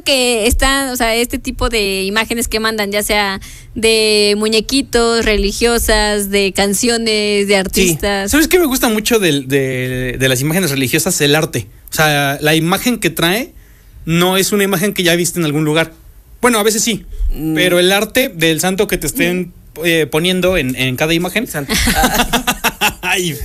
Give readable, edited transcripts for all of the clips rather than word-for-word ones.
que están, o sea, este tipo de imágenes que mandan, ya sea de muñequitos, religiosas, de canciones, de artistas. Sí. ¿Sabes qué me gusta mucho de las imágenes religiosas? El arte. O sea, la imagen que trae no es una imagen que ya viste en algún lugar. Bueno, a veces sí, pero el arte del santo que te estén poniendo en cada imagen. Ay,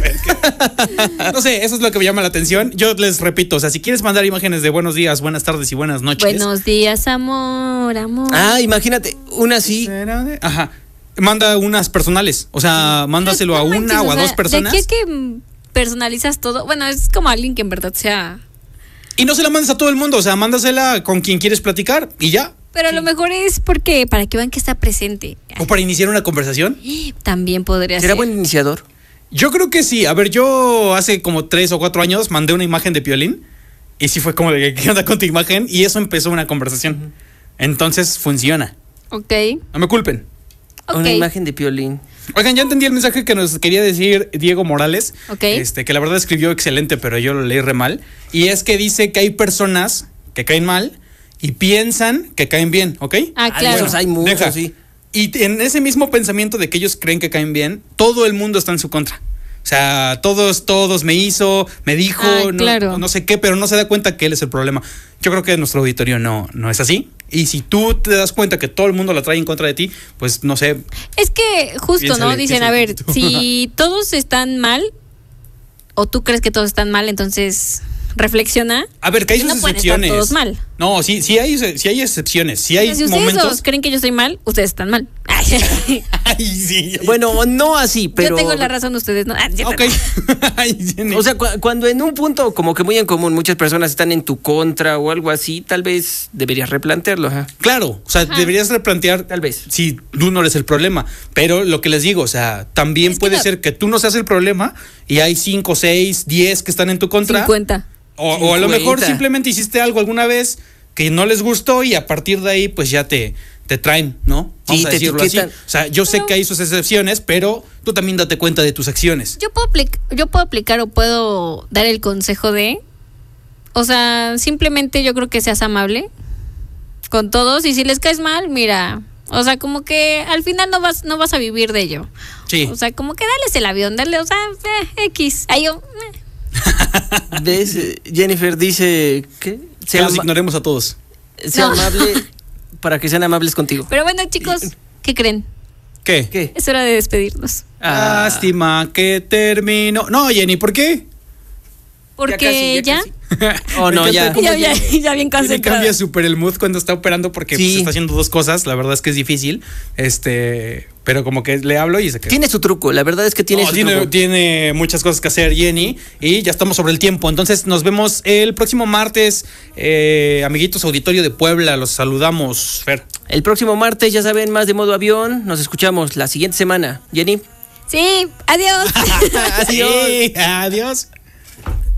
no sé, eso es lo que me llama la atención. Yo les repito, o sea, si quieres mandar imágenes de buenos días, buenas tardes y buenas noches. Buenos días, amor, amor. Imagínate, una así. Ajá. Manda unas personales. O sea, mándaselo a una o a dos personas. ¿De qué que personalizas todo? Bueno, es como alguien que en verdad sea. Y no se la mandes a todo el mundo, o sea, mándasela con quien quieres platicar y ya. Pero a lo mejor es porque para que vean que está presente. O para iniciar una conversación. También podría ser. ¿Será buen iniciador? Yo creo que sí. A ver, yo hace como 3 o 4 años mandé una imagen de Piolín y sí fue como de ¿qué onda con tu imagen? Y eso empezó una conversación. Entonces funciona. Ok. No me culpen. Una imagen de Piolín. Oigan, ya entendí el mensaje que nos quería decir Diego Morales. Ok. Que la verdad escribió excelente, pero yo lo leí re mal. Y es que dice que hay personas que caen mal y piensan que caen bien, ¿ok? Claro. Esos hay muchos, sí. Y en ese mismo pensamiento de que ellos creen que caen bien, todo el mundo está en su contra. O sea, todos me dijo, claro. no sé qué, pero no se da cuenta que él es el problema. Yo creo que nuestro auditorio no es así. Y si tú te das cuenta que todo el mundo la trae en contra de ti, pues no sé. Es que justo, ¿no? Dicen, a ver, si todos están mal, o tú crees que todos están mal, entonces reflexiona. A ver, que hay sus excepciones. Todos mal. No, sí hay excepciones. Sí hay si ustedes momentos. creen que yo estoy mal, ustedes están mal. Ay, sí. Bueno, no así, pero. Yo tengo la razón, ustedes no. Ok. O sea, cuando en un punto como que muy en común muchas personas están en tu contra o algo así, tal vez deberías replantearlo. Ajá. Claro, o sea, deberías replantear. Tal vez. Si tú no eres el problema. Pero lo que les digo, o sea, también puede ser que tú no seas el problema y hay 5, 6, 10 que están en tu contra. 50. O a lo mejor simplemente hiciste algo alguna vez que no les gustó y a partir de ahí pues ya te traen, ¿no? Vamos a decirlo así. O sea, yo sé que hay sus excepciones, pero tú también date cuenta de tus acciones. Yo puedo aplicar o puedo dar el consejo de, o sea, simplemente yo creo que seas amable con todos y si les caes mal, mira, o sea, como que al final no vas a vivir de ello. Sí. O sea, como que dales el avión, o sea, X. Ahí yo. ¿Ves? Jennifer dice que los ignoremos a todos. Sea amable para que sean amables contigo. Pero bueno, chicos, ¿qué creen? ¿Qué? Es hora de despedirnos. Lástima que terminó. No, Jenny, ¿por qué? Porque ya. Oh, no, ya bien concentrado. Jenny cambia súper el mood cuando está operando porque pues, está haciendo 2 cosas. La verdad es que es difícil. Pero como que le hablo y se queda. Tiene su truco, la verdad es que tiene su truco. Tiene muchas cosas que hacer Jenny y ya estamos sobre el tiempo. Entonces nos vemos el próximo martes. Amiguitos auditorio de Puebla, los saludamos, Fer. El próximo martes, ya saben, más de Modo Avión. Nos escuchamos la siguiente semana. Jenny. Sí, adiós. Adiós. Sí, adiós.